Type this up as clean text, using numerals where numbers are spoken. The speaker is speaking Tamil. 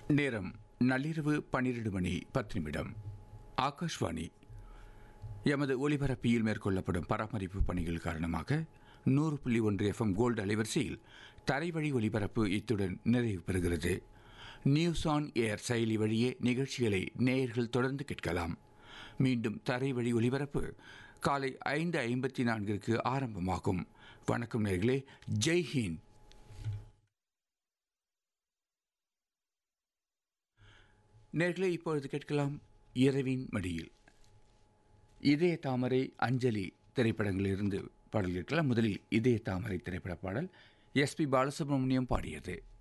நேரம் நள்ளிரவு 12 மணி 10 நிமிடம். ஆகாஷ்வாணி. எமது ஒலிபரப்பில் மேற்கொள்ளப்படும் பராமரிப்பு பணிகள் காரணமாக 100.1 FM கோல்டு அலைவரிசையில் தரைவழி ஒலிபரப்பு இத்துடன் நிறைவு பெறுகிறது. நியூஸ் ஆன் ஏர் செயலி வழியே நிகழ்ச்சிகளை நேயர்கள் தொடர்ந்து கேட்கலாம். மீண்டும் தரைவழி ஒலிபரப்பு காலை 5:54 ஆரம்பமாகும். வணக்கம் நேயர்களே. ஜெய்ஹிந்த். நேயர்களே, இப்பொழுது கேட்கலாம் இரவின் மடியில். இதய தாமரை, அஞ்சலி திரைப்படங்களிலிருந்து பாடல் கேட்கலாம். முதலில் இதய தாமரை திரைப்பட பாடல். எஸ்பி பாலசுப்ரமணியம் பாடியது.